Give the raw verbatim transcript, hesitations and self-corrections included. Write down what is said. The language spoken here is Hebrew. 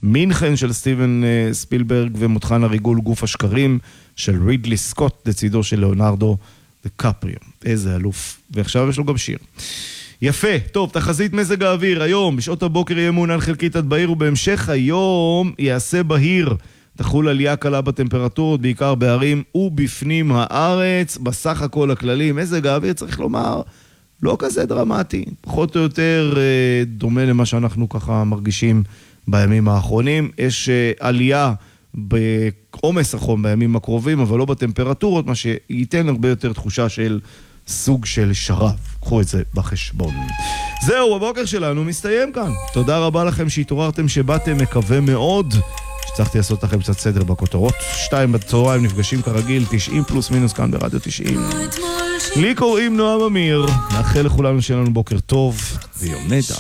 מינכן של סטיבן ספילברג, ומותחן הריגול גוף השקרים של רידלי סקוט, לצידו של ליאונרדו דקפריו. איזה אלוף. ועכשיו יש לו גם שיר. יפה, טוב, תחזית מזג האוויר, היום בשעות הבוקר יהיה מעונן חלקית עד בהיר, ובהמשך היום יעשה בהיר, תחול עלייה קלה בטמפרטורות, בעיקר בערים ובפנים הארץ. בסך הכל הכללי, מזג האוויר צריך לומר, לא כזה דרמטי, פחות או יותר אה, דומה למה שאנחנו ככה מרגישים בימים האחרונים. יש אה, עלייה בעומס החום בימים הקרובים, אבל לא בטמפרטורות, מה שייתן הרבה יותר תחושה של סוג של שרב. קחו את זה בחשבון. זהו, הבוקר שלנו מסתיים כאן. תודה רבה לכם שהתעוררתם, שבאתם, מקווה מאוד שצריכתי לעשות לכם קצת סדר בכותרות. שתיים בצהריים נפגשים כרגיל, תשעים פלוס מינוס כאן ברדיו תשעים. לי קוראים נועם אמיר, נאחל לכולנו שיהיה לנו בוקר טוב ויום נהדר.